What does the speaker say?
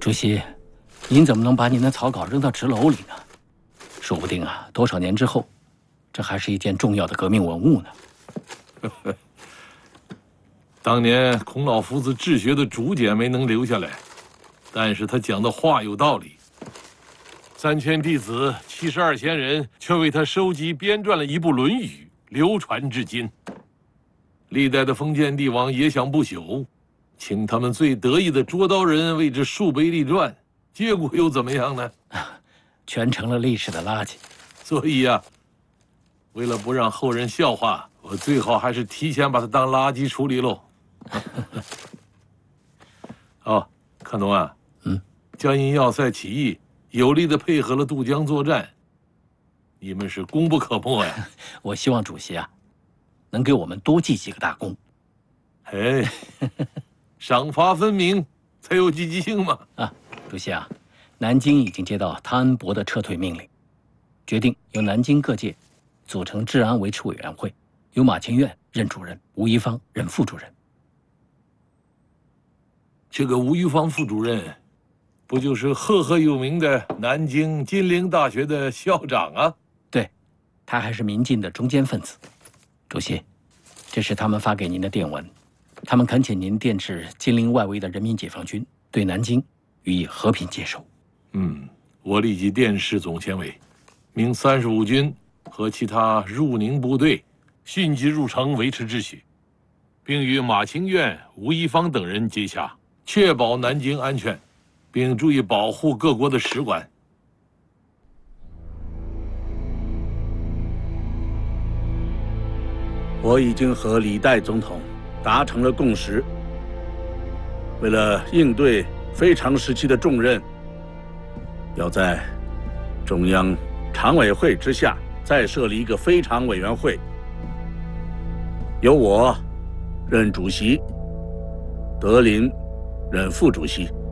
主席，您怎么能把您的草稿扔到纸篓里呢？说不定啊，多少年之后，这还是一件重要的革命文物呢。 当年孔老夫子治学的竹简没能留下来，但是他讲的话有道理。3000弟子72贤人却为他收集编撰了一部《论语》，流传至今。历代的封建帝王也想不朽，请他们最得意的捉刀人为之树碑立传，结果又怎么样呢？ 全成了历史的垃圾。 所以呀，为了不让后人笑话，我最好还是提前把它当垃圾处理喽。哦，康东啊，江阴要塞起义有力地配合了渡江作战，你们是功不可没呀。 我希望主席啊，能给我们多记几个大功。 哎，赏罚分明才有积极性嘛。 啊，主席啊，南京已经接到汤恩伯的撤退命令，决定由南京各界组成治安维持委员会，由马清苑任主任，吴一方任副主任。 这个吴玉芳副主任，不就是赫赫有名的南京金陵大学的校长啊？ 对，他还是民进的中坚分子。主席，这是他们发给您的电文，他们恳请您电致金陵外围的人民解放军，对南京予以和平接收。 我立即电示总前委，命35军和其他入宁部队迅即入城维持秩序，并与马清苑、吴一方等人接洽，确保南京安全，并注意保护各国的使馆。 我已经和李代总统达成了共识，为了应对非常时期的重任，要在中央常委会之下再设立一个非常委员会，由我任主席，德林任副主席。